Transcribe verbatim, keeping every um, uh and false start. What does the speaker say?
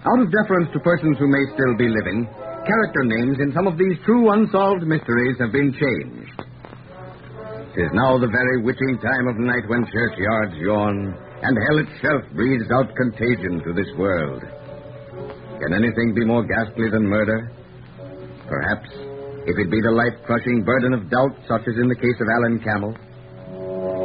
Out of deference to persons who may still be living, character names in some of these true unsolved mysteries have been changed. 'Tis now the very witching time of night when churchyards yawn, and hell itself breathes out contagion to this world. Can anything be more ghastly than murder? Perhaps, if it be the life-crushing burden of doubt, such as in the case of Alan Camel.